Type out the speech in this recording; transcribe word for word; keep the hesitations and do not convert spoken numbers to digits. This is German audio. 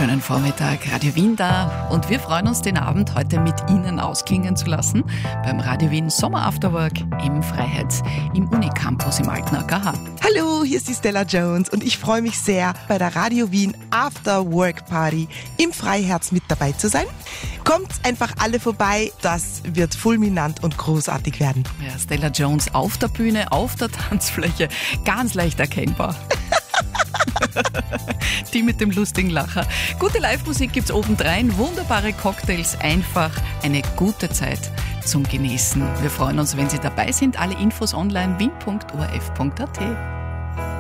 wunderschönen Vormittag, Radio Wien da und wir freuen uns, den Abend heute mit Ihnen ausklingen zu lassen beim Radio Wien Sommer Afterwork im Freiheits-, im Unicampus im Alten A K H. Hallo, hier ist die Stella Jones und ich freue mich sehr, bei der Radio Wien Afterwork Party im Freiherz mit dabei zu sein. Kommt einfach alle vorbei, das wird fulminant und großartig werden. Ja, Stella Jones auf der Bühne, auf der Tanzfläche, ganz leicht erkennbar. Die mit dem lustigen Lacher. Gute Live-Musik gibt's obendrein, wunderbare Cocktails, einfach eine gute Zeit zum Genießen. Wir freuen uns, wenn Sie dabei sind. Alle Infos online wien punkt o r f punkt a t.